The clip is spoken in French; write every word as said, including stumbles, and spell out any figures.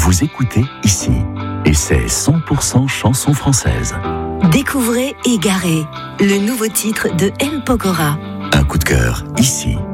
Vous écoutez ici, et c'est cent pour cent chanson française. Découvrez Égaré, le nouveau titre de M. Pokora. Un coup de cœur, ici.